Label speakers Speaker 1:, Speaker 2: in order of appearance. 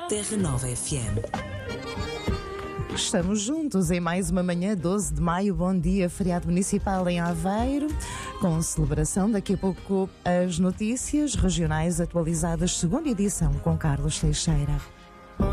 Speaker 1: Terra Nova FM.
Speaker 2: Estamos juntos em mais uma manhã, 12 de maio. Bom dia, feriado municipal em Aveiro, com celebração. Daqui a pouco as notícias regionais atualizadas, segunda edição, com Carlos Teixeira.